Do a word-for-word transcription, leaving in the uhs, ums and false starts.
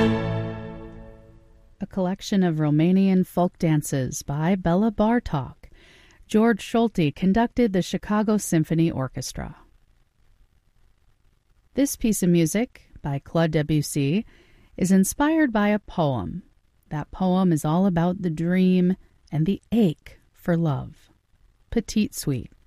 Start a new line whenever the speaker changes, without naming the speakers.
A collection of Romanian folk dances by Bela Bartok. George Solti conducted the Chicago Symphony Orchestra. This piece of music, by Claude Debussy, is inspired by a poem. That poem is all about the dream and the ache for love. Petite Suite.